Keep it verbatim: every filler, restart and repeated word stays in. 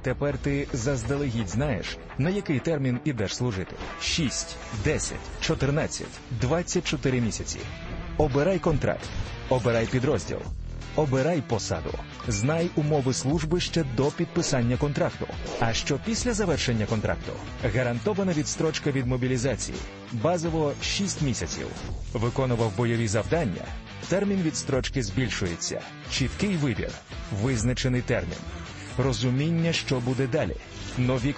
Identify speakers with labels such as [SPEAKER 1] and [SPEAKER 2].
[SPEAKER 1] Тепер ти заздалегідь знаєш, на який термін ідеш служити. шість, десять, чотирнадцять, двадцять чотири місяці. Обирай контракт. Обирай підрозділ. Обирай посаду. Знай умови служби ще до підписання контракту. А що після завершення контракту? Гарантована відстрочка від мобілізації. Базово шість місяців. Виконував бойові завдання? Термін відстрочки збільшується. Чіткий вибір. Визначений термін. Розуміння, що буде далі. Нові